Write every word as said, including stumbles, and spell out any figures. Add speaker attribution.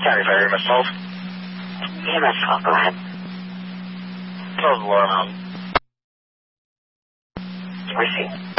Speaker 1: County Fire, E M S twelve.
Speaker 2: E M S twelve, go ahead.
Speaker 1: twelve, Laurel Mountain.
Speaker 2: Receive.